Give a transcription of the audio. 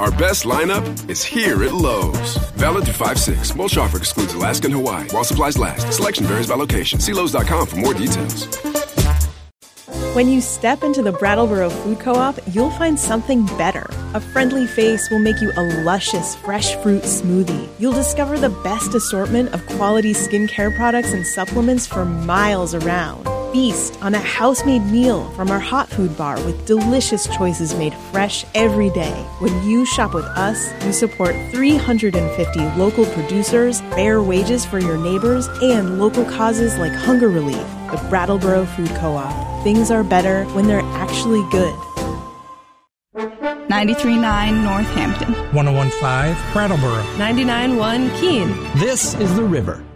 Our best lineup is here at Lowe's. Valid through 5/6. Most offer excludes Alaska and Hawaii while supplies last. Selection varies by location. See Lowe's.com for more details. When you step into the Brattleboro Food Co-op, you'll find something better. A friendly face will make you a luscious, fresh fruit smoothie. You'll discover the best assortment of quality skincare products and supplements for miles around. Feast on a house-made meal from our hot food bar with delicious choices made fresh every day. When you shop with us, you support 350 local producers, fair wages for your neighbors, and local causes like hunger relief. The Brattleboro Food Co-op. Things are better when they're actually good. 93.9 Northampton. 101.5 Brattleboro. 99.1 Keene. This is The River.